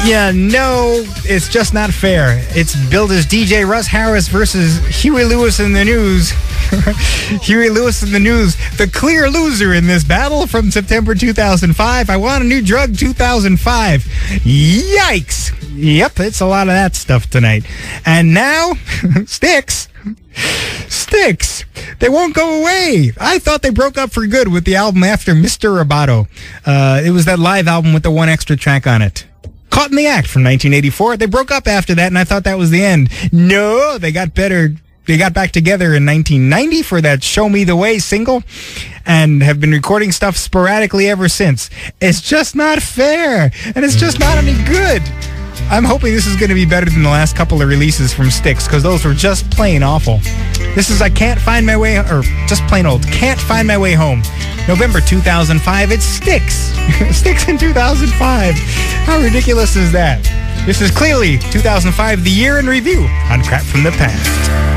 Yeah, no, it's just not fair. It's billed as DJ Russ Harris versus Huey Lewis in the News. Huey Lewis in the News, the clear loser in this battle from September 2005. I Want a New Drug 2005. Yikes. Yep, it's a lot of that stuff tonight. And now, Styx. They won't go away. I thought they broke up for good with the album after Mr. Roboto. It was that live album with the one extra track on it. Caught in the Act from 1984. They broke up after that, and I thought that was the end. No, they got better. They got back together in 1990 for that Show Me the Way single and have been recording stuff sporadically ever since. It's just not fair, and it's just not any good. I'm hoping this is going to be better than the last couple of releases from Styx, because those were just plain awful. This is I Can't Find My Way, or just plain old Can't Find My Way Home. November 2005, it's Styx. Styx in 2005. How ridiculous is that? This is clearly 2005, the year in review on Crap from the Past.